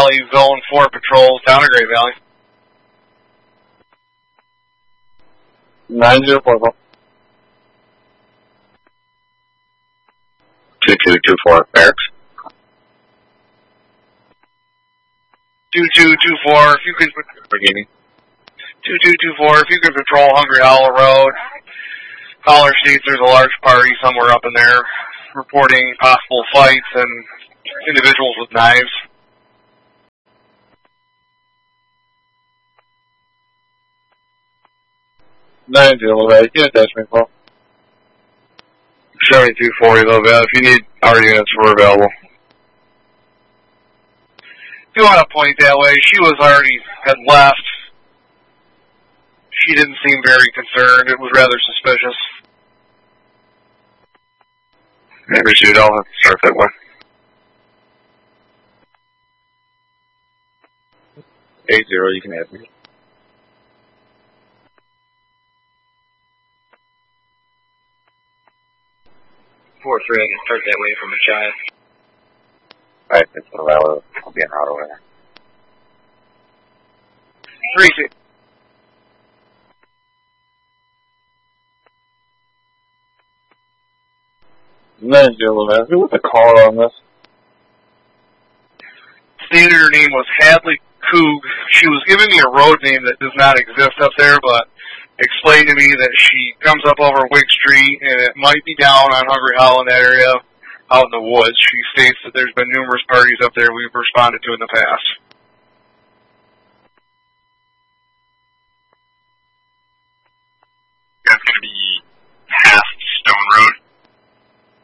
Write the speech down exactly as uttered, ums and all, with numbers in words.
Valley, Zone four patrols, down to Great Valley. nine zero four four. two two two four, Barracks. two two two four, if you could... Forgiving. two two two four, if you could patrol Hungry Hollow Road. Caller states there's a large party somewhere up in there, reporting possible fights and individuals with knives. nine zero eight, unit attachment call. seventy-two forty, though, if you need our units, we're available. If you want to point that way, she was already had left. She didn't seem very concerned. It was rather suspicious. Maybe shoot, I'll have to start that way. eight zero, you can have me. four three, I can start that way from Machia. Alright, that's what I'll, I'll be en route over there. three two. nine zero eleven, what's the caller on this? Stated her name was Hadley Coog. She was giving me a road name that does not exist up there, but explained to me that she comes up over Wig Street, and it might be down on Hungry Hollow in that area, out in the woods. She states that there's been numerous parties up there we've responded to in the past. That's going to be